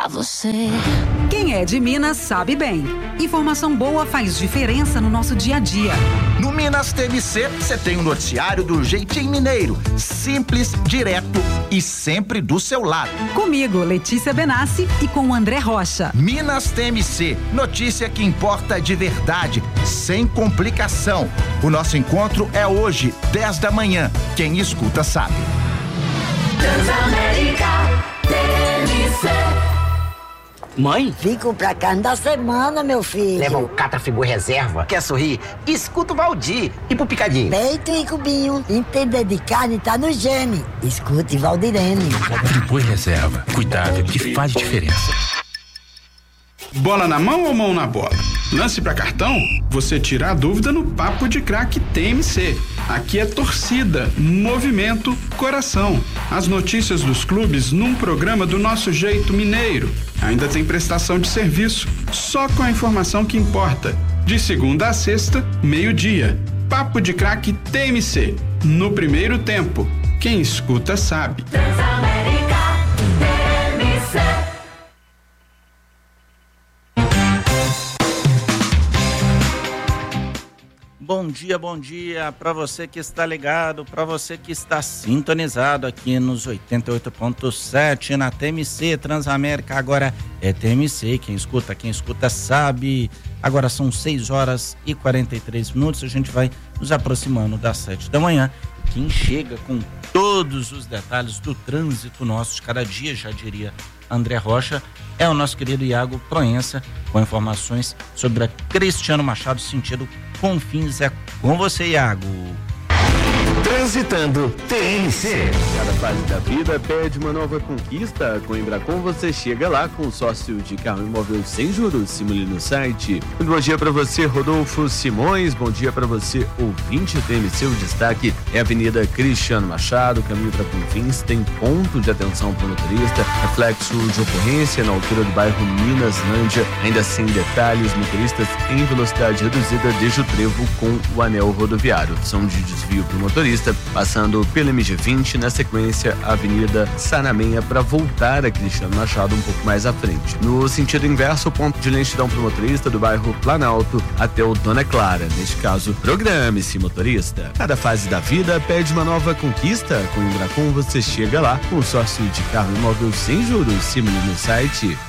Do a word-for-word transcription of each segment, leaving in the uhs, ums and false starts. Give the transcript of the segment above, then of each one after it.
pra você. Quem é de Minas sabe bem. Informação boa faz diferença no nosso dia a dia. No Minas T M C, você tem um noticiário do jeitinho mineiro. Simples, direto e sempre do seu lado. Comigo, Letícia Benassi, e com o André Rocha. Minas T M C, notícia que importa de verdade, sem complicação. O nosso encontro é hoje, dez da manhã. Quem escuta sabe. Transamérica T M C. Mãe? Vim comprar carne da semana, meu filho. Leva o Catrafigu Reserva. Quer sorrir? Escuta o Valdir. E pro Picadinho? Peito e cubinho. Entender de carne tá no gene. Escute Valdirene. Catrafigu Reserva. Cuidado que faz diferença. Bola na mão ou mão na bola? Lance pra cartão? Você tira a dúvida no Papo de Craque T M C. Aqui é torcida, movimento, coração. As notícias dos clubes num programa do nosso jeito mineiro. Ainda tem prestação de serviço, só com a informação que importa. De segunda a sexta, meio-dia. Papo de Craque T M C. No primeiro tempo. Quem escuta sabe. Transamérica T M C. Bom dia, bom dia para você que está ligado, para você que está sintonizado aqui nos oitenta e oito ponto sete na T M C Transamérica. Agora é T M C, quem escuta, quem escuta sabe. Agora são seis horas e quarenta e três minutos, a gente vai nos aproximando das sete da manhã. Quem chega com todos os detalhes do trânsito nosso de cada dia, já diria André Rocha, é o nosso querido Iago Proença, com informações sobre a Cristiano Machado, sentido Confins. É com você, Iago. Transitando T M C. Cada fase da vida pede uma nova conquista. Com a Embracon você chega lá com sócio de carro imóvel sem juros. Simule no site. Muito bom dia para você, Rodolfo Simões. Bom dia para você, ouvinte T M C. O destaque é a Avenida Cristiano Machado, caminho para Confins. Tem ponto de atenção para o motorista. Reflexo de ocorrência na altura do bairro Minaslândia. Ainda sem detalhes, motoristas em velocidade reduzida desde o trevo com o anel rodoviário. Opção de desvio para o motorista, passando pelo M G vinte, na sequência a Avenida Sanamenha para voltar a Cristiano Machado um pouco mais à frente. No sentido inverso, o ponto de lentidão para o motorista do bairro Planalto até o Dona Clara. Neste caso, programe-se, motorista. Cada fase da vida pede uma nova conquista. Com o Embracon você chega lá com sócio de carro imóvel sem juros. Simule no site.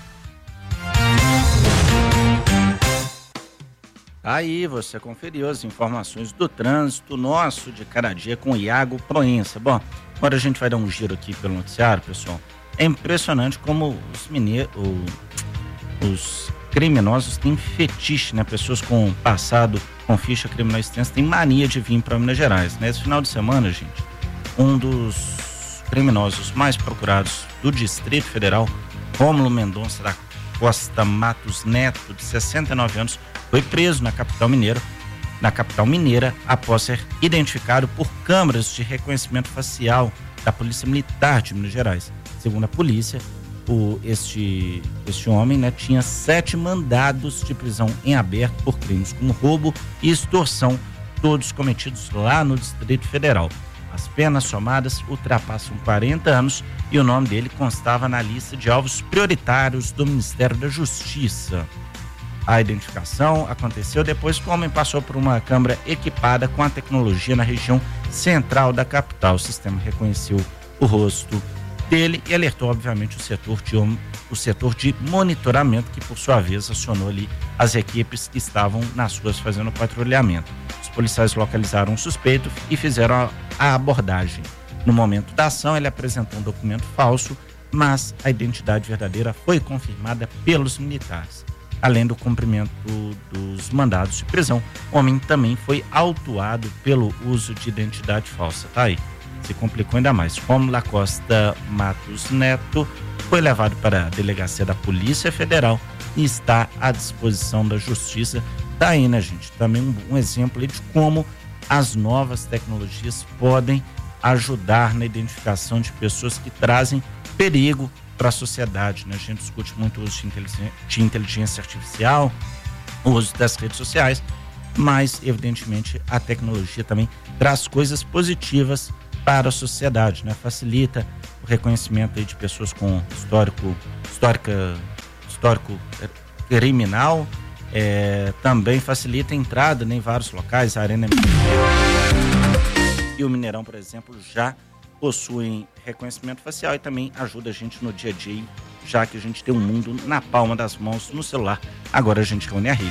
Aí você conferiu as informações do trânsito nosso de cada dia com o Iago Proença. Bom, agora a gente vai dar um giro aqui pelo noticiário, pessoal. É impressionante como os mineiros, os criminosos têm fetiche, né? Pessoas com passado, com ficha criminal extensa, têm mania de vir para Minas Gerais. Nesse final de semana, gente, um dos criminosos mais procurados do Distrito Federal, Rômulo Mendonça da Costa Matos Neto, de sessenta e nove anos, foi preso na capital mineira, na capital mineira após ser identificado por câmeras de reconhecimento facial da Polícia Militar de Minas Gerais. Segundo a polícia, o, este, este homem, né, tinha sete mandados de prisão em aberto por crimes como roubo e extorsão, todos cometidos lá no Distrito Federal. As penas somadas ultrapassam quarenta anos e o nome dele constava na lista de alvos prioritários do Ministério da Justiça. A identificação aconteceu depois que o homem passou por uma câmara equipada com a tecnologia na região central da capital. O sistema reconheceu o rosto dele e alertou, obviamente, o setor de, o setor de monitoramento, que, por sua vez, acionou ali as equipes que estavam nas ruas fazendo patrulhamento. Os policiais localizaram o suspeito e fizeram a, a abordagem. No momento da ação, ele apresentou um documento falso, mas a identidade verdadeira foi confirmada pelos militares. Além do cumprimento dos mandados de prisão, o homem também foi autuado pelo uso de identidade falsa. Tá aí, se complicou ainda mais. Rômulo da Costa Matos Neto foi levado para a delegacia da Polícia Federal e está à disposição da Justiça. Tá aí, né, gente? Também um, um exemplo aí de como as novas tecnologias podem ajudar na identificação de pessoas que trazem perigo para a sociedade, né? A gente discute muito o uso de inteligência, de inteligência artificial, o uso das redes sociais, mas evidentemente a tecnologia também traz coisas positivas para a sociedade, né? Facilita o reconhecimento aí de pessoas com histórico, histórica, histórico criminal, é, também facilita a entrada, né, em vários locais. A Arena e o Mineirão, por exemplo, já possuem reconhecimento facial e também ajuda a gente no dia a dia, já que a gente tem um mundo na palma das mãos no celular. Agora a gente reúne a rede.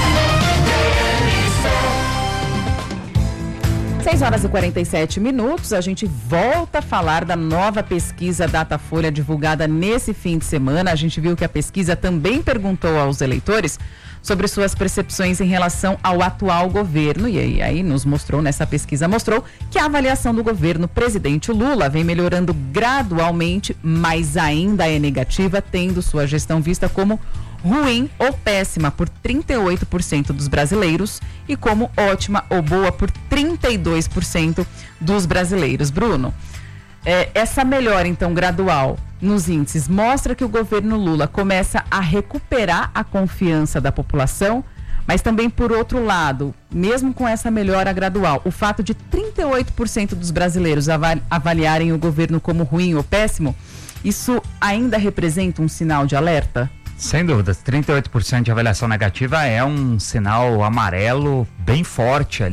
seis horas e quarenta e sete minutos, a gente volta a falar da nova pesquisa Datafolha divulgada nesse fim de semana. A gente viu que a pesquisa também perguntou aos eleitores sobre suas percepções em relação ao atual governo. E aí, aí nos mostrou, nessa pesquisa mostrou que a avaliação do governo presidente Lula vem melhorando gradualmente, mas ainda é negativa, tendo sua gestão vista como ruim ou péssima por trinta e oito por cento dos brasileiros e como ótima ou boa por trinta e dois por cento dos brasileiros. Bruno, é, essa melhora então gradual nos índices mostra que o governo Lula começa a recuperar a confiança da população, mas também, por outro lado, mesmo com essa melhora gradual, o fato de trinta e oito por cento dos brasileiros avaliarem o governo como ruim ou péssimo, isso ainda representa um sinal de alerta? Sem dúvidas, trinta e oito por cento de avaliação negativa é um sinal amarelo bem forte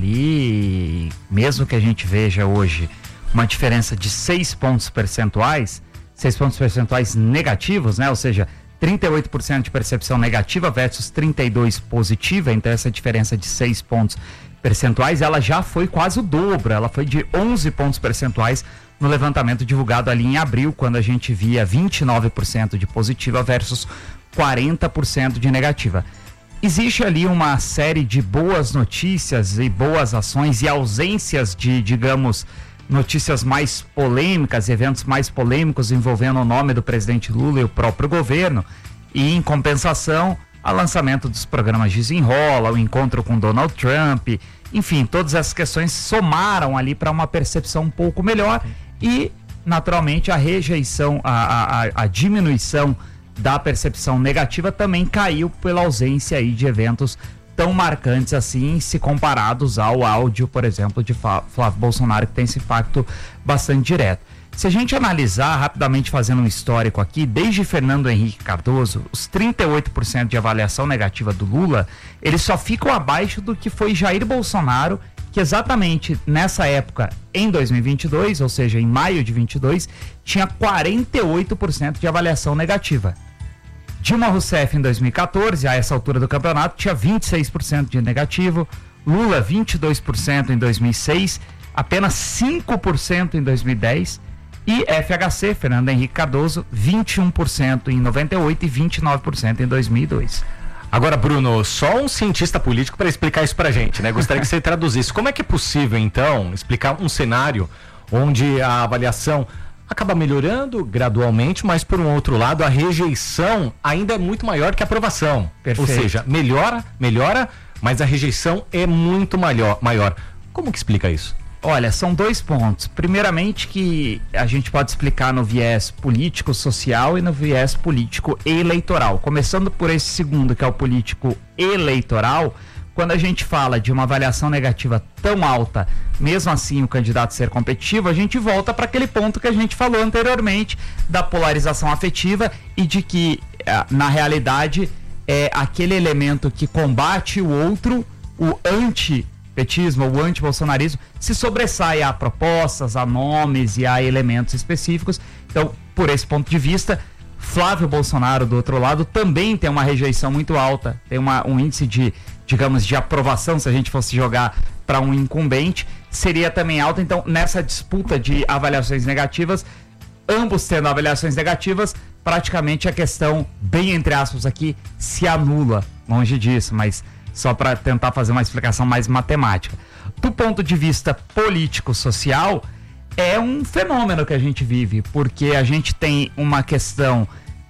ali, mesmo que a gente veja hoje uma diferença de seis pontos percentuais, seis pontos percentuais negativos, né? Ou seja, trinta e oito por cento de percepção negativa versus trinta e dois por cento positiva, então essa diferença de seis pontos percentuais, ela já foi quase o dobro, ela foi de onze pontos percentuais no levantamento divulgado ali em abril, quando a gente via vinte e nove por cento de positiva versus quarenta por cento de negativa. Existe ali uma série de boas notícias e boas ações e ausências de, digamos, notícias mais polêmicas, eventos mais polêmicos envolvendo o nome do presidente Lula e o próprio governo. E, em compensação, o lançamento dos programas Desenrola, o encontro com Donald Trump, enfim, todas essas questões somaram ali para uma percepção um pouco melhor e, naturalmente, a rejeição, a, a, a diminuição da percepção negativa também caiu pela ausência aí de eventos tão marcantes assim, se comparados ao áudio, por exemplo, de Flávio Bolsonaro, que tem esse impacto bastante direto. Se a gente analisar rapidamente, fazendo um histórico aqui, desde Fernando Henrique Cardoso, os trinta e oito por cento de avaliação negativa do Lula, eles só ficam abaixo do que foi Jair Bolsonaro, que exatamente nessa época, em dois mil e vinte e dois, ou seja, em maio de vinte e dois, tinha quarenta e oito por cento de avaliação negativa. Dilma Rousseff, em dois mil e quatorze, a essa altura do campeonato, tinha vinte e seis por cento de negativo, Lula vinte e dois por cento em dois mil e seis, apenas cinco por cento em dois mil e dez, e F H C, Fernando Henrique Cardoso, vinte e um por cento em noventa e oito e vinte e nove por cento em dois mil e dois. Agora, Bruno, só um cientista político para explicar isso pra gente, né? Gostaria que você traduzisse. Como é que é possível, então, explicar um cenário onde a avaliação acaba melhorando gradualmente, mas, por um outro lado, a rejeição ainda é muito maior que a aprovação? Perfeito. Ou seja, melhora, melhora, mas a rejeição é muito maior. maior. Como que explica isso? Olha, são dois pontos. Primeiramente, que a gente pode explicar no viés político-social e no viés político-eleitoral. Começando por esse segundo, que é o político-eleitoral, quando a gente fala de uma avaliação negativa tão alta, mesmo assim o candidato ser competitivo, a gente volta para aquele ponto que a gente falou anteriormente, da polarização afetiva e de que, na realidade, é aquele elemento que combate o outro, o anti petismo ou anti-bolsonarismo, se sobressai a propostas, a nomes e a elementos específicos. Então, por esse ponto de vista, Flávio Bolsonaro, do outro lado, também tem uma rejeição muito alta, tem uma, um índice de, digamos, de aprovação, se a gente fosse jogar para um incumbente, seria também alta. Então, nessa disputa de avaliações negativas, ambos tendo avaliações negativas, praticamente a questão, bem entre aspas aqui, se anula. Longe disso, mas só para tentar fazer uma explicação mais matemática. Do ponto de vista político-social, é um fenômeno que a gente vive, porque a gente tem uma questão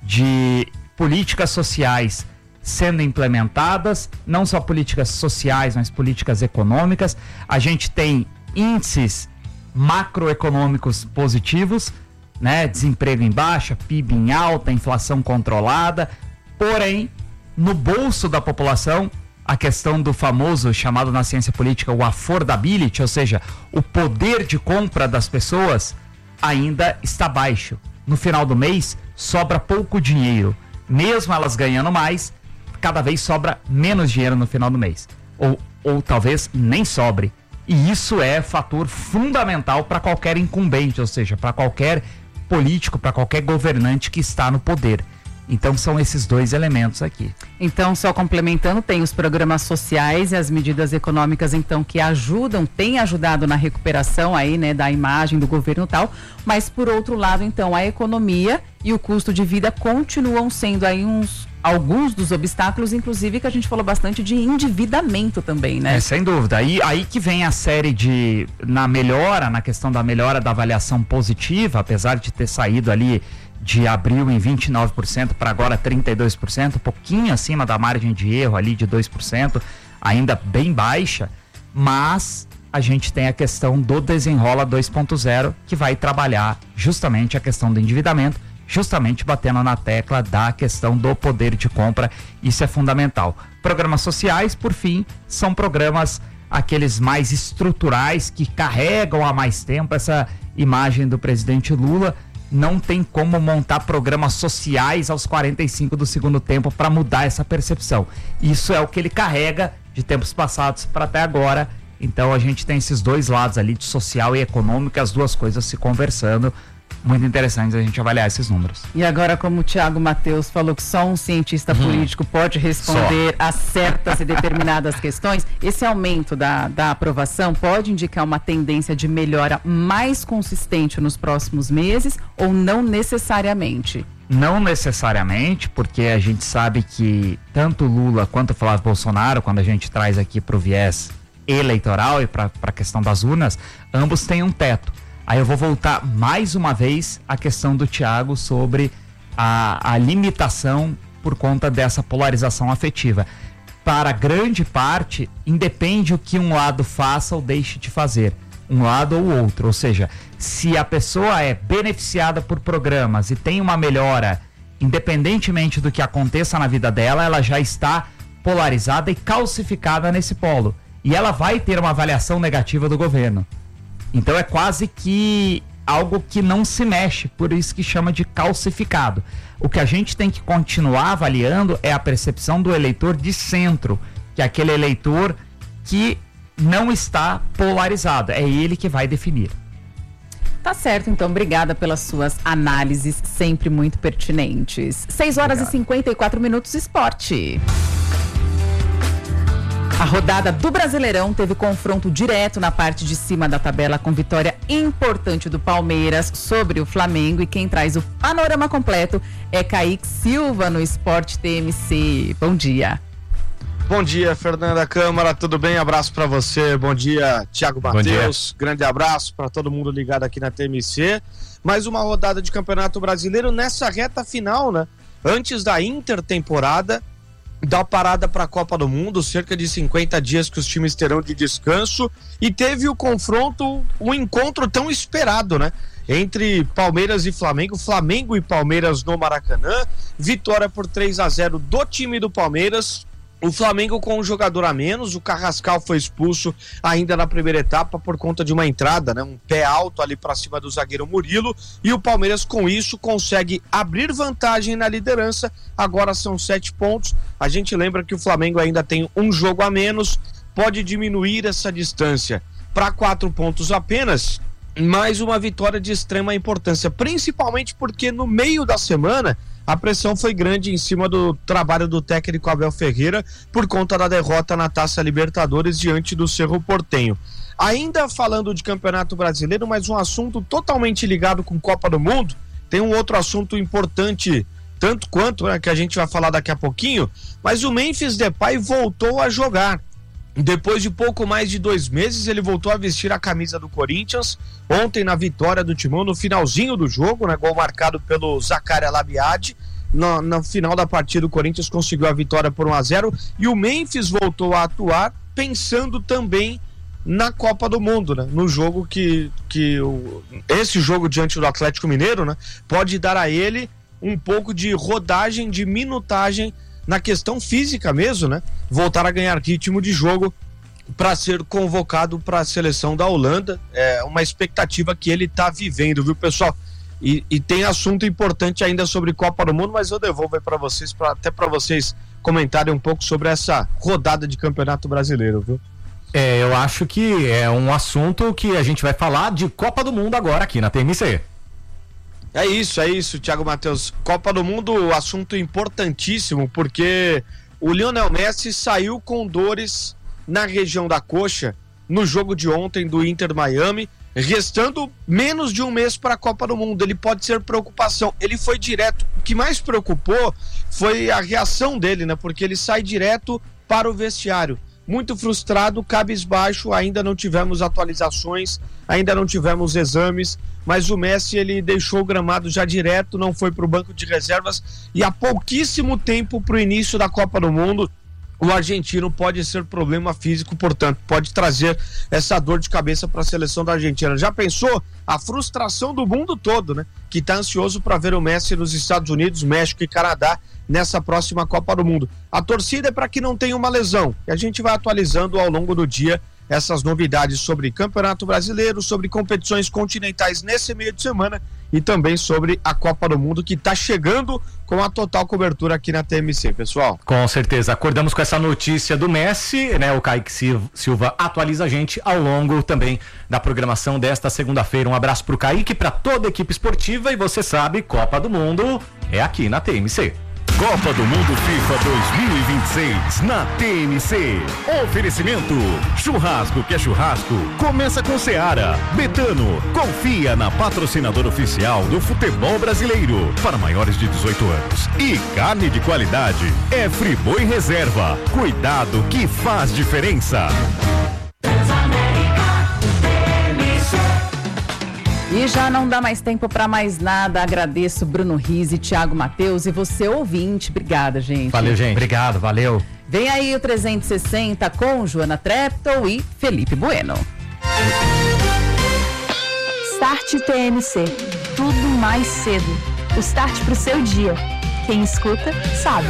de políticas sociais sendo implementadas, não só políticas sociais, mas políticas econômicas. A gente tem índices macroeconômicos positivos, né? Desemprego em baixa, P I B em alta, inflação controlada, porém, no bolso da população, a questão do famoso, chamado na ciência política, o affordability, ou seja, o poder de compra das pessoas ainda está baixo. No final do mês, sobra pouco dinheiro. Mesmo elas ganhando mais, cada vez sobra menos dinheiro no final do mês. Ou, ou talvez nem sobre. E isso é fator fundamental para qualquer incumbente, ou seja, para qualquer político, para qualquer governante que está no poder. Então são esses dois elementos aqui. Então, só complementando, tem os programas sociais e as medidas econômicas, então, que ajudam, têm ajudado na recuperação aí, né, da imagem do governo e tal, mas por outro lado, então, a economia e o custo de vida continuam sendo aí uns, alguns dos obstáculos, inclusive que a gente falou bastante de endividamento também, né? É, sem dúvida. Aí, aí que vem a série de, na melhora, na questão da melhora da avaliação positiva, apesar de ter saído ali de abril em vinte e nove por cento para agora trinta e dois por cento, um pouquinho acima da margem de erro ali de dois por cento, ainda bem baixa, mas a gente tem a questão do Desenrola dois ponto zero, que vai trabalhar justamente a questão do endividamento, justamente batendo na tecla da questão do poder de compra. Isso é fundamental. Programas sociais, por fim, são programas aqueles mais estruturais que carregam há mais tempo essa imagem do presidente Lula. Não tem como montar programas sociais aos quarenta e cinco do segundo tempo para mudar essa percepção. Isso é o que ele carrega de tempos passados para até agora. Então a gente tem esses dois lados ali, de social e econômico, as duas coisas se conversando. Muito interessante a gente avaliar esses números. E agora, como o Thiago Matheus falou que só um cientista hum. político pode responder só a certas e determinadas questões, esse aumento da, da aprovação pode indicar uma tendência de melhora mais consistente nos próximos meses ou não necessariamente? Não necessariamente, porque a gente sabe que tanto Lula quanto Flávio Bolsonaro, quando a gente traz aqui para o viés eleitoral e para a questão das urnas, ambos têm um teto. Aí eu vou voltar mais uma vez à questão do Thiago sobre a, a limitação por conta dessa polarização afetiva. Para grande parte, independe o que um lado faça ou deixe de fazer, um lado ou outro. Ou seja, se a pessoa é beneficiada por programas e tem uma melhora, independentemente do que aconteça na vida dela, ela já está polarizada e calcificada nesse polo. E ela vai ter uma avaliação negativa do governo. Então é quase que algo que não se mexe, por isso que chama de calcificado. O que a gente tem que continuar avaliando é a percepção do eleitor de centro, que é aquele eleitor que não está polarizado, é ele que vai definir. Tá certo, então, obrigada pelas suas análises, sempre muito pertinentes. seis horas Obrigado. E cinquenta e quatro minutos, esporte. A rodada do Brasileirão teve confronto direto na parte de cima da tabela, com vitória importante do Palmeiras sobre o Flamengo, e quem traz o panorama completo é Kaique Silva no Esporte T M C. Bom dia. Bom dia, Fernanda Câmara, tudo bem? Abraço para você. Bom dia, Thiago Matheus. Grande abraço para todo mundo ligado aqui na T M C. Mais uma rodada de Campeonato Brasileiro nessa reta final, né? Antes da intertemporada, da parada para a Copa do Mundo, cerca de cinquenta dias que os times terão de descanso, e teve o confronto, o encontro tão esperado, né? Entre Palmeiras e Flamengo, Flamengo e Palmeiras no Maracanã, vitória por três a zero do time do Palmeiras. O Flamengo com um jogador a menos, o Carrascal foi expulso ainda na primeira etapa por conta de uma entrada, né? Um pé alto ali para cima do zagueiro Murilo, e o Palmeiras com isso consegue abrir vantagem na liderança. Agora são sete pontos. A gente lembra que o Flamengo ainda tem um jogo a menos, pode diminuir essa distância para quatro pontos apenas. Mais uma vitória de extrema importância, principalmente porque no meio da semana a pressão foi grande em cima do trabalho do técnico Abel Ferreira por conta da derrota na Taça Libertadores diante do Cerro Porteño. Ainda falando de Campeonato Brasileiro, mas um assunto totalmente ligado com Copa do Mundo, tem um outro assunto importante, tanto quanto, né, que a gente vai falar daqui a pouquinho, mas o Memphis Depay voltou a jogar. Depois de pouco mais de dois meses, ele voltou a vestir a camisa do Corinthians. Ontem, na vitória do Timão, no finalzinho do jogo, né, gol marcado pelo Zaccaria Labiade. No, no final da partida, o Corinthians conseguiu a vitória por um a zero. E o Memphis voltou a atuar, pensando também na Copa do Mundo, né? No jogo que, que o, esse jogo diante do Atlético Mineiro, né, pode dar a ele um pouco de rodagem, de minutagem na questão física mesmo, né? Voltar a ganhar ritmo de jogo para ser convocado para a seleção da Holanda. É uma expectativa que ele está vivendo, viu, pessoal? E, e tem assunto importante ainda sobre Copa do Mundo, mas eu devolvo aí para vocês, pra, até para vocês comentarem um pouco sobre essa rodada de Campeonato Brasileiro, viu? É, eu acho que é um assunto que a gente vai falar de Copa do Mundo agora aqui na T M C. É isso, é isso, Thiago Matheus. Copa do Mundo, assunto importantíssimo, porque o Lionel Messi saiu com dores na região da coxa no jogo de ontem do Inter Miami, restando menos de um mês para a Copa do Mundo. Ele pode ser preocupação. Ele foi direto. O que mais preocupou foi a reação dele, né? Porque ele sai direto para o vestiário. Muito frustrado, cabisbaixo, ainda não tivemos atualizações, ainda não tivemos exames, mas o Messi, ele deixou o gramado já direto, não foi para o banco de reservas, e há pouquíssimo tempo para o início da Copa do Mundo, o argentino pode ser problema físico, portanto, pode trazer essa dor de cabeça para a seleção da Argentina. Já pensou? A frustração do mundo todo, né? Que está ansioso para ver o Messi nos Estados Unidos, México e Canadá nessa próxima Copa do Mundo. A torcida é para que não tenha uma lesão, e a gente vai atualizando ao longo do dia essas novidades sobre Campeonato Brasileiro, sobre competições continentais nesse meio de semana e também sobre a Copa do Mundo, que está chegando com a total cobertura aqui na T M C, pessoal. Com certeza, acordamos com essa notícia do Messi, né? O Kaique Silva atualiza a gente ao longo também da programação desta segunda-feira. Um abraço pro Kaique, para toda a equipe esportiva, e você sabe, Copa do Mundo é aqui na T M C. Copa do Mundo FIFA dois mil e vinte e seis na T M C. Oferecimento: churrasco que é churrasco, começa com Seara. Betano, confia na patrocinadora oficial do futebol brasileiro para maiores de dezoito anos. E carne de qualidade é Friboi Reserva. Cuidado que faz diferença. E já não dá mais tempo para mais nada. Agradeço Bruno Riz e Thiago Matheus e você ouvinte. Obrigada, gente. Valeu, gente. Obrigado, valeu. Vem aí o trezentos e sessenta com Joana Treptow e Felipe Bueno. Start T M C. Tudo mais cedo. O start pro seu dia. Quem escuta, sabe.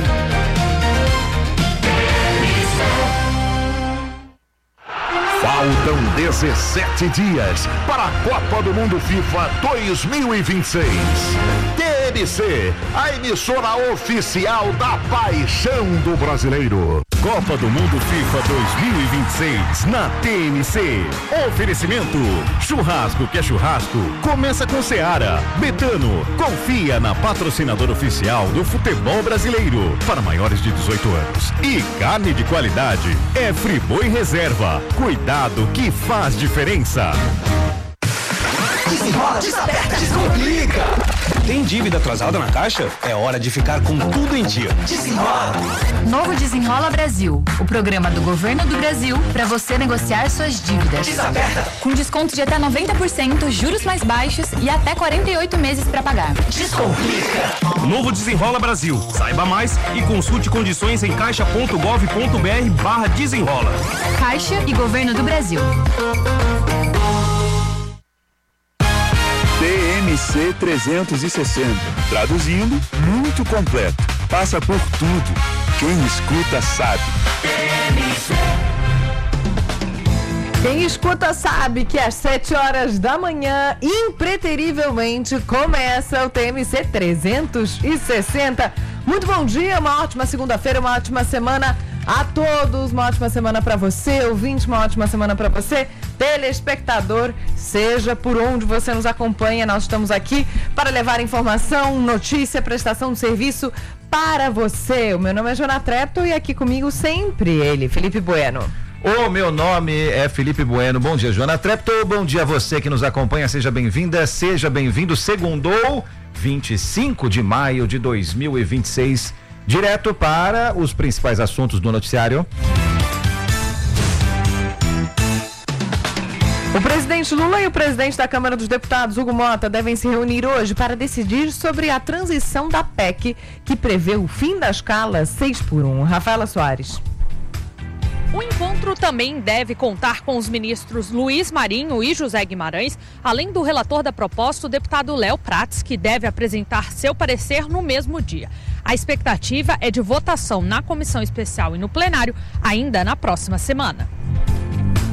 Faltam dezessete dias para a Copa do Mundo FIFA dois mil e vinte e seis. T M C, a emissora oficial da paixão do brasileiro. Copa do Mundo FIFA dois mil e vinte e seis na T M C. Oferecimento: churrasco que é churrasco, começa com Seara. Betano, confia na patrocinadora oficial do futebol brasileiro para maiores de dezoito anos. E carne de qualidade é Friboi Reserva. Cuidado que faz diferença. Desenrola, desaperta, descomplica. Tem dívida atrasada na caixa? É hora de ficar com tudo em dia. Desenrola. Novo Desenrola Brasil, o programa do governo do Brasil para você negociar suas dívidas. Desaperta. Com desconto de até noventa por cento, juros mais baixos e até quarenta e oito meses para pagar. Descomplica. Novo Desenrola Brasil. Saiba mais e consulte condições em caixa ponto gov ponto br barra desenrola. Caixa e Governo do Brasil. T M C trezentos e sessenta. Traduzindo, muito completo. Passa por tudo. Quem escuta sabe. Quem escuta sabe que às sete horas da manhã, impreterivelmente, começa o T M C trezentos e sessenta. Muito bom dia, uma ótima segunda-feira, uma ótima semana a todos, uma ótima semana para você, ouvinte, uma ótima semana para você, telespectador, seja por onde você nos acompanha, nós estamos aqui para levar informação, notícia, prestação de serviço para você. O meu nome é Joana Treptow e aqui comigo sempre ele, Felipe Bueno. O meu nome é Felipe Bueno. Bom dia, Joana Treptow. Bom dia a você que nos acompanha. Seja bem-vinda, seja bem-vindo. Segundou, vinte e cinco de maio de dois mil e vinte e seis. Direto para os principais assuntos do noticiário. O presidente Lula e o presidente da Câmara dos Deputados, Hugo Mota, devem se reunir hoje para decidir sobre a transição da P E C, que prevê o fim da escala seis por um. Rafaela Soares. O encontro também deve contar com os ministros Luiz Marinho e José Guimarães, além do relator da proposta, o deputado Léo Prats, que deve apresentar seu parecer no mesmo dia. A expectativa é de votação na comissão especial e no plenário ainda na próxima semana.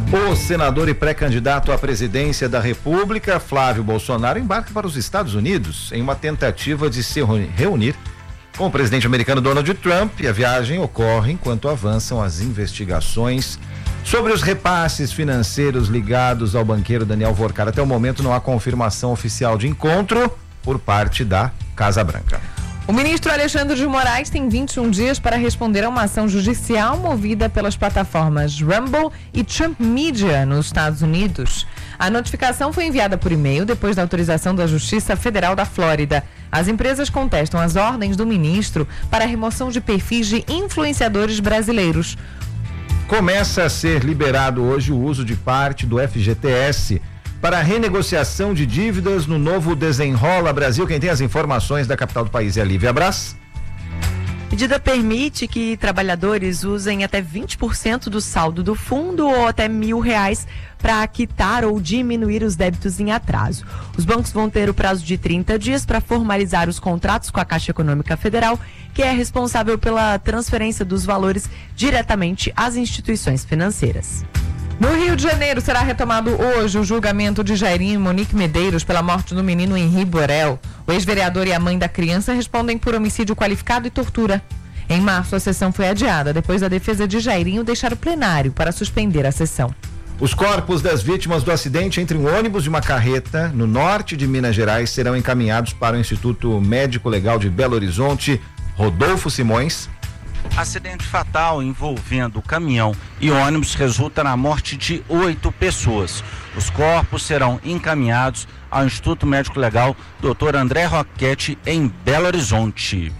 O senador e pré-candidato à presidência da República, Flávio Bolsonaro, embarca para os Estados Unidos em uma tentativa de se reunir com o presidente americano Donald Trump. E a viagem ocorre enquanto avançam as investigações sobre os repasses financeiros ligados ao banqueiro Daniel Vorcar. Até o momento não há confirmação oficial de encontro por parte da Casa Branca. O ministro Alexandre de Moraes tem vinte e um dias para responder a uma ação judicial movida pelas plataformas Rumble e Trump Media nos Estados Unidos. A notificação foi enviada por e-mail depois da autorização da Justiça Federal da Flórida. As empresas contestam as ordens do ministro para a remoção de perfis de influenciadores brasileiros. Começa a ser liberado hoje o uso de parte do F G T S para a renegociação de dívidas no novo Desenrola Brasil. Quem tem as informações da capital do país é a Lívia Brás. A medida permite que trabalhadores usem até vinte por cento do saldo do fundo ou até mil reais para quitar ou diminuir os débitos em atraso. Os bancos vão ter o prazo de trinta dias para formalizar os contratos com a Caixa Econômica Federal, que é responsável pela transferência dos valores diretamente às instituições financeiras. No Rio de Janeiro será retomado hoje o julgamento de Jairinho e Monique Medeiros pela morte do menino Henri Borel. O ex-vereador e a mãe da criança respondem por homicídio qualificado e tortura. Em março, a sessão foi adiada depois da defesa de Jairinho deixar o plenário para suspender a sessão. Os corpos das vítimas do acidente entre um ônibus e uma carreta no norte de Minas Gerais serão encaminhados para o Instituto Médico Legal de Belo Horizonte. Rodolfo Simões. Acidente fatal envolvendo caminhão e ônibus resulta na morte de oito pessoas. Os corpos serão encaminhados ao Instituto Médico Legal doutor André Roquete, em Belo Horizonte.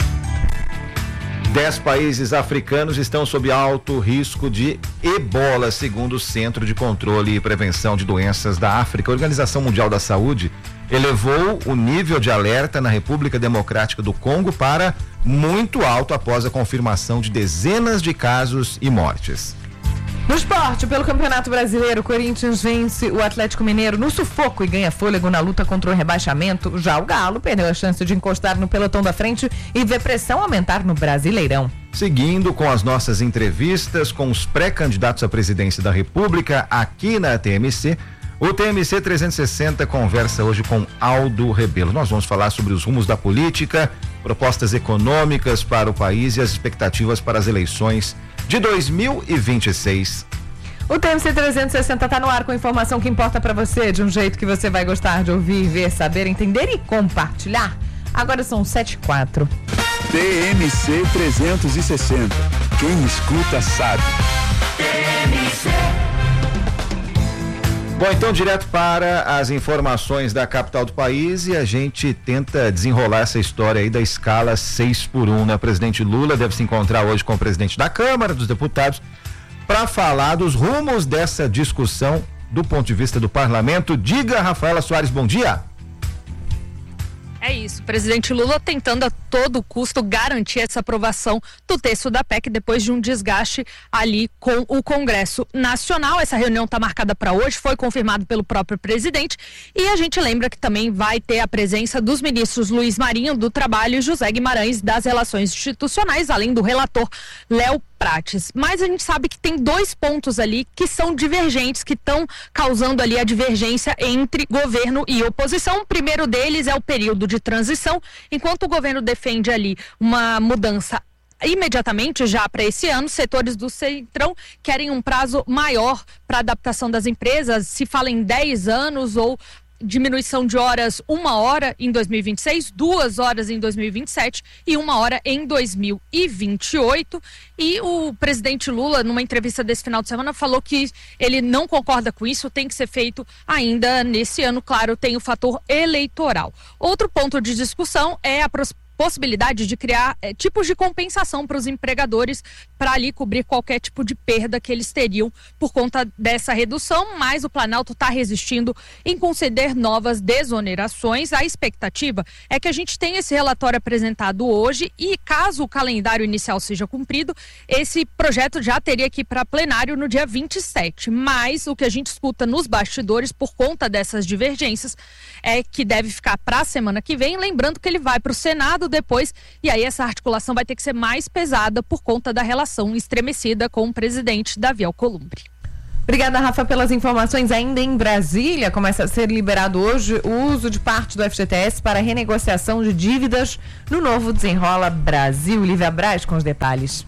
Dez países africanos estão sob alto risco de ebola, segundo o Centro de Controle e Prevenção de Doenças da África. A Organização Mundial da Saúde elevou o nível de alerta na República Democrática do Congo para muito alto após a confirmação de dezenas de casos e mortes. No esporte, pelo Campeonato Brasileiro, o Corinthians vence o Atlético Mineiro no sufoco e ganha fôlego na luta contra o rebaixamento. Já o Galo perdeu a chance de encostar no pelotão da frente e ver pressão aumentar no Brasileirão. Seguindo com as nossas entrevistas com os pré-candidatos à presidência da República aqui na T M C, o T M C trezentos e sessenta conversa hoje com Aldo Rebelo. Nós vamos falar sobre os rumos da política, propostas econômicas para o país e as expectativas para as eleições de dois mil e vinte e seis. O T M C trezentos e sessenta está no ar com informação que importa para você, de um jeito que você vai gostar de ouvir, ver, saber, entender e compartilhar. Agora são sete e quatro. T M C trezentos e sessenta. Quem escuta sabe. T M C. Bom, então direto para as informações da capital do país e a gente tenta desenrolar essa história aí da escala seis por um, né? O presidente Lula deve se encontrar hoje com o presidente da Câmara dos Deputados para falar dos rumos dessa discussão do ponto de vista do parlamento. Diga, Rafaela Soares, bom dia. É isso, o presidente Lula tentando a todo custo garantir essa aprovação do texto da P E C depois de um desgaste ali com o Congresso Nacional. Essa reunião está marcada para hoje, foi confirmado pelo próprio presidente, e a gente lembra que também vai ter a presença dos ministros Luiz Marinho do Trabalho e José Guimarães das Relações Institucionais, além do relator Léo Prates. Mas a gente sabe que tem dois pontos ali que são divergentes, que estão causando ali a divergência entre governo e oposição. O primeiro deles é o período de transição. Enquanto o governo defende ali uma mudança imediatamente já para esse ano, setores do Centrão querem um prazo maior para adaptação das empresas. Se fala em dez anos ou diminuição de horas, uma hora em dois mil e vinte e seis, duas horas em dois mil e vinte e sete e uma hora em dois mil e vinte e oito. E o presidente Lula, numa entrevista desse final de semana, falou que ele não concorda com isso, tem que ser feito ainda nesse ano. Claro, tem o fator eleitoral. Outro ponto de discussão é a pros... possibilidade de criar é, tipos de compensação para os empregadores para ali cobrir qualquer tipo de perda que eles teriam por conta dessa redução, mas o Planalto está resistindo em conceder novas desonerações. A expectativa é que a gente tenha esse relatório apresentado hoje e, caso o calendário inicial seja cumprido, esse projeto já teria que ir para plenário no dia vinte e sete, mas o que a gente escuta nos bastidores por conta dessas divergências é que deve ficar para a semana que vem, lembrando que ele vai para o Senado depois, e aí essa articulação vai ter que ser mais pesada por conta da relação estremecida com o presidente Davi Alcolumbre. Obrigada, Rafa, pelas informações. Ainda em Brasília, começa a ser liberado hoje o uso de parte do F G T S para renegociação de dívidas no novo Desenrola Brasil. Lívia Braz com os detalhes.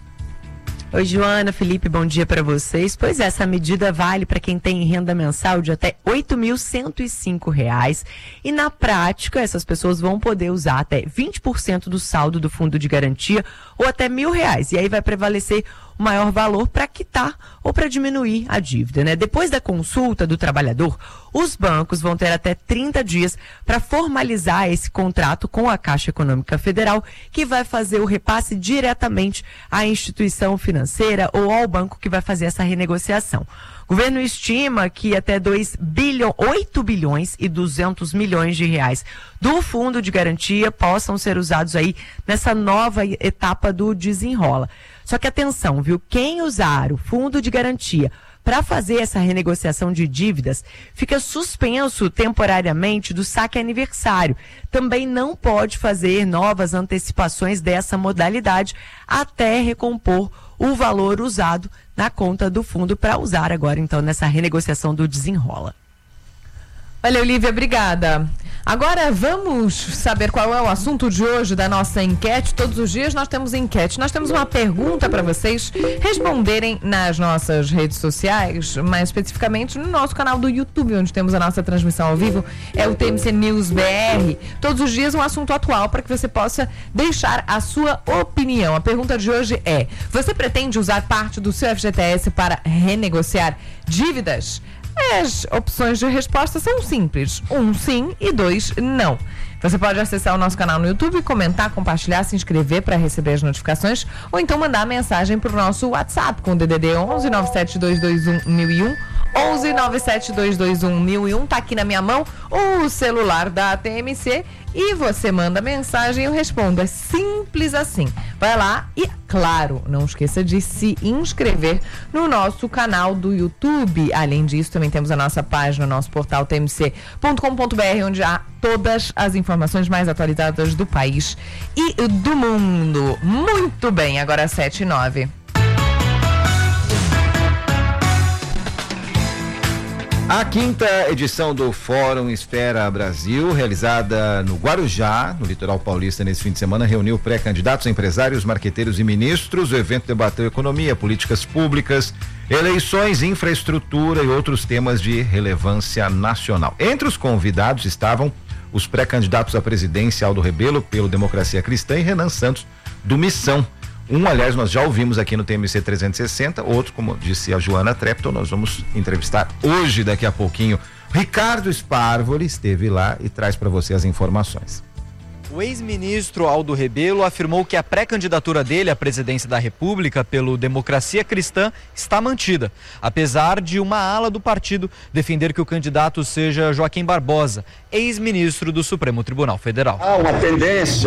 Oi, Joana, Felipe, bom dia para vocês. Pois é, essa medida vale para quem tem renda mensal de até oito mil cento e cinco reais e na prática essas pessoas vão poder usar até vinte por cento do saldo do fundo de garantia ou até mil reais. E aí vai prevalecer o maior valor para quitar ou para diminuir a dívida, né? Depois da consulta do trabalhador, os bancos vão ter até trinta dias para formalizar esse contrato com a Caixa Econômica Federal, que vai fazer o repasse diretamente à instituição financeira ou ao banco que vai fazer essa renegociação. O governo estima que até dois bilhões, oito bilhões e duzentos milhões de reais do fundo de garantia possam ser usados aí nessa nova etapa do desenrola. Só que atenção, viu? Quem usar o fundo de garantia para fazer essa renegociação de dívidas fica suspenso temporariamente do saque aniversário. Também não pode fazer novas antecipações dessa modalidade até recompor o valor usado na conta do fundo para usar agora, então, nessa renegociação do desenrola. Valeu, Lívia, obrigada. Agora vamos saber qual é o assunto de hoje da nossa enquete. Todos os dias nós temos enquete. Nós temos uma pergunta para vocês responderem nas nossas redes sociais, mais especificamente no nosso canal do YouTube, onde temos a nossa transmissão ao vivo, é o T M C News B R. Todos os dias um assunto atual para que você possa deixar a sua opinião. A pergunta de hoje é: você pretende usar parte do seu F G T S para renegociar dívidas? As opções de resposta são simples. Um, sim, e dois, não. Você pode acessar o nosso canal no YouTube, comentar, compartilhar, se inscrever para receber as notificações ou então mandar mensagem para o nosso WhatsApp com o D D D onze nove sete dois dois um mil e um. onze nove sete dois dois um mil e um. Tá aqui na minha mão o celular da T M C e você manda mensagem e eu respondo. É simples assim. Vai lá e, claro, não esqueça de se inscrever no nosso canal do YouTube. Além disso, também temos a nossa página, o nosso portal T M C ponto com ponto B R, onde há todas as informações mais atualizadas do país e do mundo. Muito bem, agora sete e nove. A quinta edição do Fórum Esfera Brasil, realizada no Guarujá, no litoral paulista, nesse fim de semana, reuniu pré-candidatos, empresários, marqueteiros e ministros. O evento debateu economia, políticas públicas, eleições, infraestrutura e outros temas de relevância nacional. Entre os convidados estavam os pré-candidatos à presidência Aldo Rebelo, pelo Democracia Cristã, e Renan Santos, do Missão. Um, aliás, nós já ouvimos aqui no T M C trezentos e sessenta, outro, como disse a Joana Trepton, nós vamos entrevistar hoje, daqui a pouquinho. Ricardo Sparvoli esteve lá e traz para você as informações. O ex-ministro Aldo Rebelo afirmou que a pré-candidatura dele à presidência da República pelo Democracia Cristã está mantida, apesar de uma ala do partido defender que o candidato seja Joaquim Barbosa, ex-ministro do Supremo Tribunal Federal. Há uma tendência,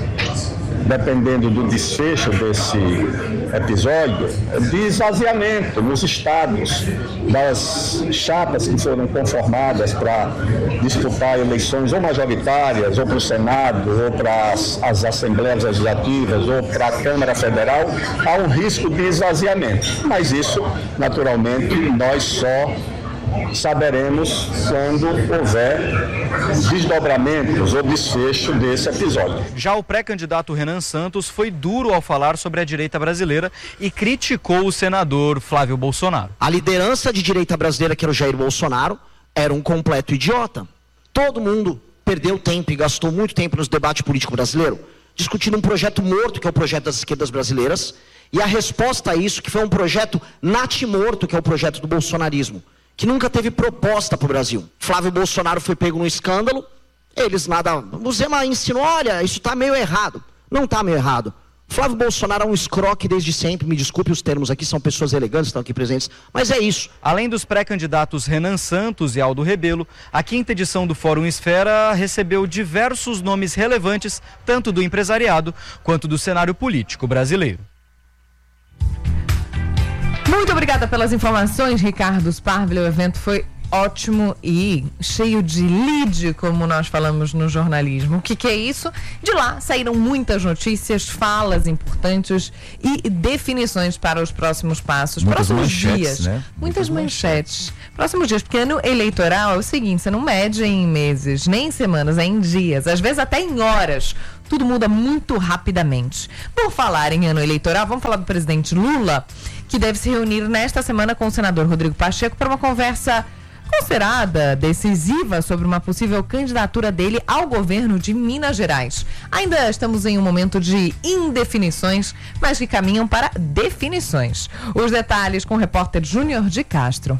dependendo do desfecho desse episódio, de esvaziamento nos estados das chapas que foram conformadas para disputar eleições ou majoritárias, ou para o Senado, ou para as, as Assembleias Legislativas, ou para a Câmara Federal. Há um risco de esvaziamento, mas isso, naturalmente, nós só saberemos quando houver desdobramentos ou desfecho desse episódio. Já o pré-candidato Renan Santos foi duro ao falar sobre a direita brasileira e criticou o senador Flávio Bolsonaro. A liderança de direita brasileira, que era o Jair Bolsonaro, era um completo idiota. Todo mundo perdeu tempo e gastou muito tempo no debate político brasileiro discutindo um projeto morto, que é o projeto das esquerdas brasileiras, e a resposta a isso, que foi um projeto natimorto, que é o projeto do bolsonarismo, que nunca teve proposta para o Brasil. Flávio Bolsonaro foi pego no escândalo, eles nada... O Zema ensinou, olha, isso está meio errado. Não está meio errado. Flávio Bolsonaro é um escroque desde sempre, me desculpe os termos aqui, são pessoas elegantes que estão aqui presentes, mas é isso. Além dos pré-candidatos Renan Santos e Aldo Rebelo, a quinta edição do Fórum Esfera recebeu diversos nomes relevantes, tanto do empresariado quanto do cenário político brasileiro. Muito obrigada pelas informações, Ricardo Sparvoli. O evento foi ótimo e cheio de lead, como nós falamos no jornalismo. O que, que é isso? De lá saíram muitas notícias, falas importantes e definições para os próximos passos, Muitas próximos manchetes, dias. né? Muitas, Muitas manchetes. manchetes. Próximos dias, porque ano eleitoral é o seguinte, você não mede em meses, nem em semanas, é em dias, às vezes até em horas. Tudo muda muito rapidamente. Por falar em ano eleitoral, vamos falar do presidente Lula, que deve se reunir nesta semana com o senador Rodrigo Pacheco para uma conversa considerada decisiva sobre uma possível candidatura dele ao governo de Minas Gerais. Ainda estamos em um momento de indefinições, mas que caminham para definições. Os detalhes com o repórter Júnior de Castro.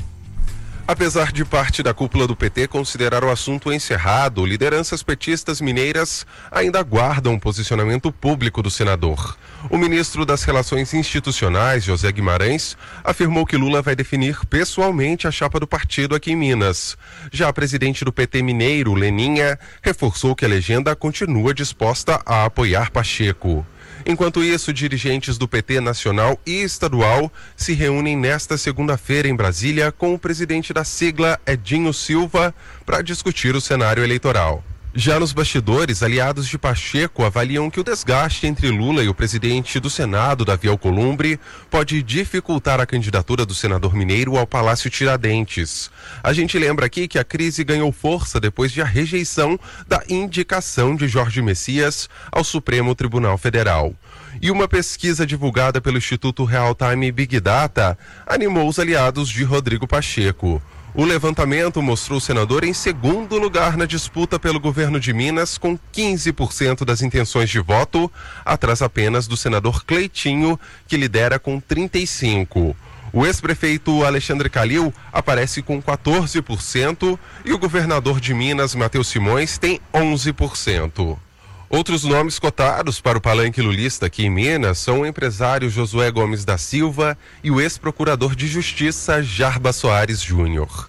Apesar de parte da cúpula do P T considerar o assunto encerrado, lideranças petistas mineiras ainda aguardam um posicionamento público do senador. O ministro das Relações Institucionais, José Guimarães, afirmou que Lula vai definir pessoalmente a chapa do partido aqui em Minas. Já a presidente do P T mineiro, Leninha, reforçou que a legenda continua disposta a apoiar Pacheco. Enquanto isso, dirigentes do P T nacional e estadual se reúnem nesta segunda-feira em Brasília com o presidente da sigla, Edinho Silva, para discutir o cenário eleitoral. Já nos bastidores, aliados de Pacheco avaliam que o desgaste entre Lula e o presidente do Senado, Davi Alcolumbre, pode dificultar a candidatura do senador mineiro ao Palácio Tiradentes. A gente lembra aqui que a crise ganhou força depois de a rejeição da indicação de Jorge Messias ao Supremo Tribunal Federal. E uma pesquisa divulgada pelo Instituto Real Time Big Data animou os aliados de Rodrigo Pacheco. O levantamento mostrou o senador em segundo lugar na disputa pelo governo de Minas, com quinze por cento das intenções de voto, atrás apenas do senador Cleitinho, que lidera com trinta e cinco por cento. O ex-prefeito Alexandre Calil aparece com quatorze por cento e o governador de Minas, Matheus Simões, tem onze por cento. Outros nomes cotados para o palanque lulista aqui em Minas são o empresário Josué Gomes da Silva e o ex-procurador de Justiça Jarba Soares Júnior.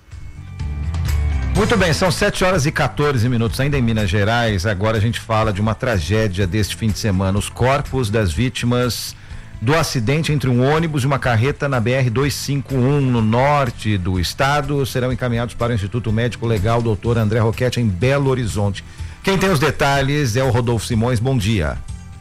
Muito bem, são sete horas e quatorze minutos ainda em Minas Gerais. Agora a gente fala de uma tragédia deste fim de semana. Os corpos das vítimas do acidente entre um ônibus e uma carreta na B R duzentos e cinquenta e um no norte do estado serão encaminhados para o Instituto Médico Legal doutor André Roquete em Belo Horizonte. Quem tem os detalhes é o Rodolfo Simões. Bom dia.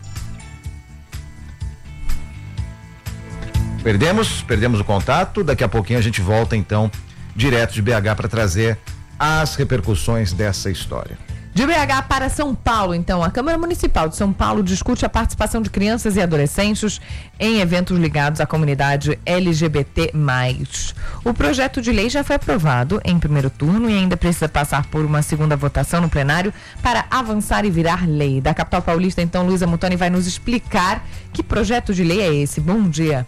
Perdemos, perdemos o contato. Daqui a pouquinho a gente volta então direto de B H para trazer as repercussões dessa história. De B H para São Paulo, então, a Câmara Municipal de São Paulo discute a participação de crianças e adolescentes em eventos ligados à comunidade L G B T mais. O projeto de lei já foi aprovado em primeiro turno e ainda precisa passar por uma segunda votação no plenário para avançar e virar lei. Da capital paulista, então, Luísa Mutoni vai nos explicar que projeto de lei é esse. Bom dia.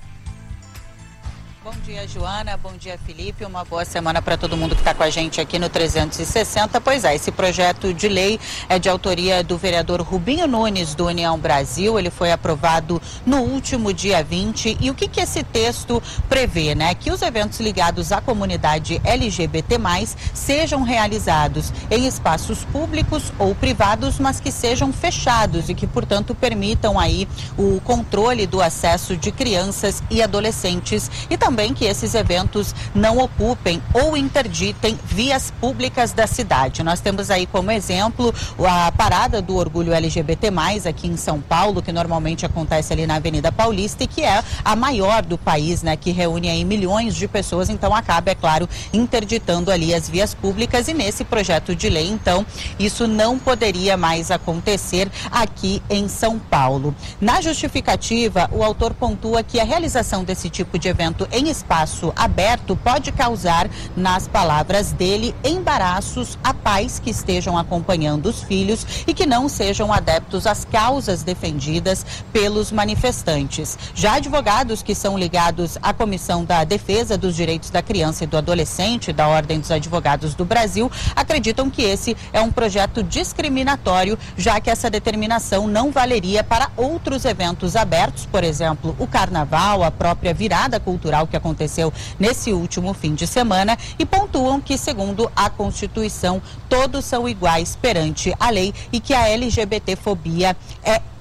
Bom dia, Joana. Bom dia, Felipe. Uma boa semana para todo mundo que está com a gente aqui no trezentos e sessenta. Pois é, esse projeto de lei é de autoria do vereador Rubinho Nunes, do União Brasil. Ele foi aprovado no último dia vinte. E o que que esse texto prevê, né? Que os eventos ligados à comunidade L G B T mais, sejam realizados em espaços públicos ou privados, mas que sejam fechados e que, portanto, permitam aí o controle do acesso de crianças e adolescentes e também Também que esses eventos não ocupem ou interditem vias públicas da cidade. Nós temos aí como exemplo a parada do Orgulho L G B T mais, aqui em São Paulo, que normalmente acontece ali na Avenida Paulista e que é a maior do país, né, que reúne aí milhões de pessoas, então acaba, é claro, interditando ali as vias públicas, e nesse projeto de lei, então, isso não poderia mais acontecer aqui em São Paulo. Na justificativa, o autor pontua que a realização desse tipo de evento em espaço aberto pode causar, nas palavras dele, embaraços a pais que estejam acompanhando os filhos e que não sejam adeptos às causas defendidas pelos manifestantes. Já advogados que são ligados à Comissão da Defesa dos Direitos da Criança e do Adolescente, da Ordem dos Advogados do Brasil, acreditam que esse é um projeto discriminatório, já que essa determinação não valeria para outros eventos abertos, por exemplo, o Carnaval, a própria virada cultural que aconteceu nesse último fim de semana, e pontuam que, segundo a Constituição, todos são iguais perante a lei e que a L G B T fobia é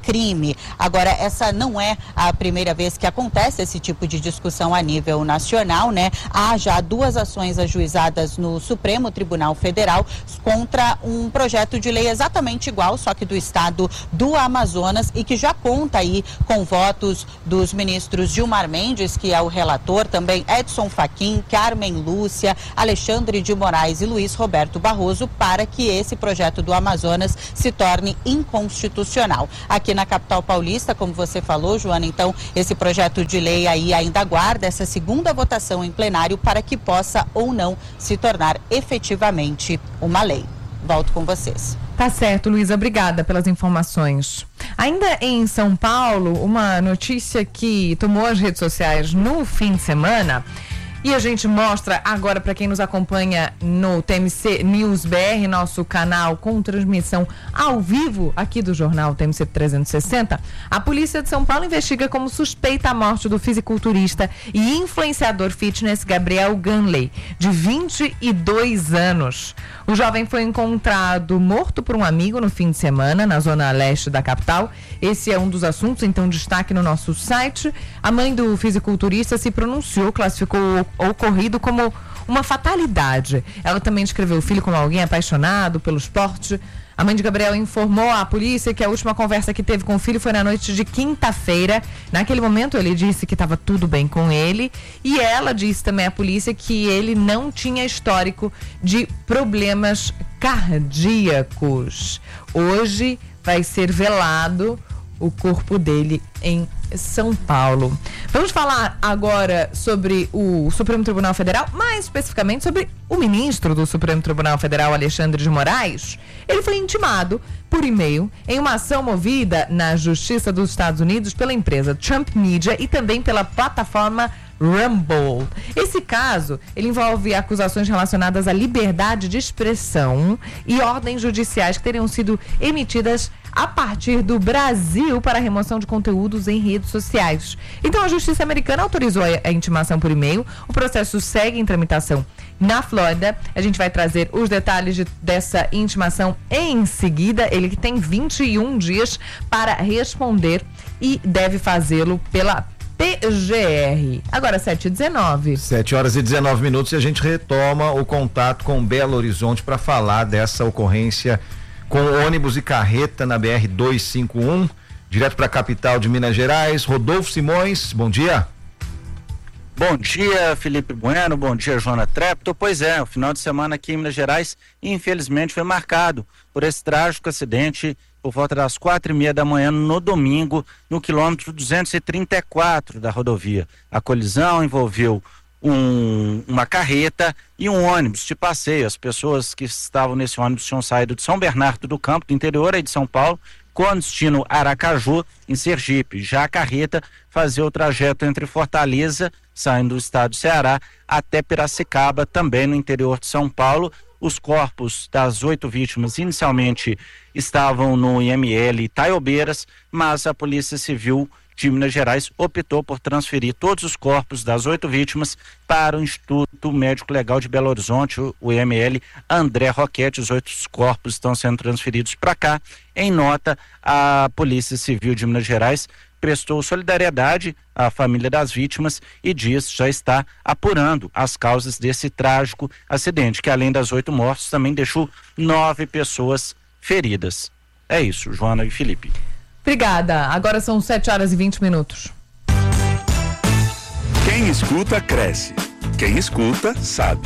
crime. Agora, essa não é a primeira vez que acontece esse tipo de discussão a nível nacional, né? Há já duas ações ajuizadas no Supremo Tribunal Federal contra um projeto de lei exatamente igual, só que do estado do Amazonas, e que já conta aí com votos dos ministros Gilmar Mendes, que é o relator, também Edson Fachin, Carmen Lúcia, Alexandre de Moraes e Luiz Roberto Barroso, para que esse projeto do Amazonas se torne inconstitucional. Aqui na capital paulista, como você falou, Joana, então esse projeto de lei aí ainda aguarda essa segunda votação em plenário para que possa ou não se tornar efetivamente uma lei. Volto com vocês. Tá certo, Luísa, obrigada pelas informações. Ainda em São Paulo, uma notícia que tomou as redes sociais no fim de semana, e a gente mostra agora para quem nos acompanha no T M C News B R, nosso canal com transmissão ao vivo aqui do jornal T M C trezentos e sessenta. A polícia de São Paulo investiga como suspeita a morte do fisiculturista e influenciador fitness Gabriel Ganley, de vinte e dois anos. O jovem foi encontrado morto por um amigo no fim de semana na zona leste da capital. Esse é um dos assuntos, então, destaque no nosso site. A mãe do fisiculturista se pronunciou, classificou o ocorrido como uma fatalidade. Ela também descreveu o filho como alguém apaixonado pelo esporte. A mãe de Gabriel informou à polícia que a última conversa que teve com o filho foi na noite de quinta-feira. Naquele momento ele disse que estava tudo bem com ele, e ela disse também à polícia que ele não tinha histórico de problemas cardíacos. Hoje vai ser velado o corpo dele em São Paulo. Vamos falar agora sobre o Supremo Tribunal Federal, mais especificamente sobre o ministro do Supremo Tribunal Federal, Alexandre de Moraes. Ele foi intimado por e-mail em uma ação movida na Justiça dos Estados Unidos pela empresa Trump Media e também pela plataforma Rumble. Esse caso, ele envolve acusações relacionadas à liberdade de expressão e ordens judiciais que teriam sido emitidas a partir do Brasil para a remoção de conteúdos em redes sociais. Então, a Justiça americana autorizou a intimação por e-mail. O processo segue em tramitação na Flórida. A gente vai trazer os detalhes de, dessa intimação em seguida. Ele que tem vinte e um dias para responder e deve fazê-lo pela P G R. Agora sete e dezenove. sete horas e dezenove minutos e a gente retoma o contato com Belo Horizonte para falar dessa ocorrência com ônibus e carreta na B R duzentos e cinquenta e um, direto para a capital de Minas Gerais. Rodolfo Simões, bom dia. Bom dia, Felipe Bueno, bom dia, Joana Trepto. Pois é, o final de semana aqui em Minas Gerais, infelizmente, foi marcado por esse trágico acidente por volta das quatro e meia da manhã no domingo, no quilômetro duzentos e trinta e quatro da rodovia. A colisão envolveu um, uma carreta e um ônibus de passeio. As pessoas que estavam nesse ônibus tinham saído de São Bernardo do Campo, do interior aí de São Paulo, com destino Aracaju, em Sergipe. Já a carreta fazia o trajeto entre Fortaleza, saindo do estado do Ceará, até Piracicaba, também no interior de São Paulo. Os corpos das oito vítimas inicialmente estavam no I M L Itaiobeiras, mas a Polícia Civil de Minas Gerais optou por transferir todos os corpos das oito vítimas para o Instituto Médico Legal de Belo Horizonte, o I M L André Roquete. Os oito corpos estão sendo transferidos para cá. Em nota, a Polícia Civil de Minas Gerais prestou solidariedade à família das vítimas e diz já está apurando as causas desse trágico acidente, que além das oito mortes também deixou nove pessoas feridas. É isso, Joana e Felipe. Obrigada. Agora são sete horas e vinte minutos. Quem escuta, cresce. Quem escuta, sabe.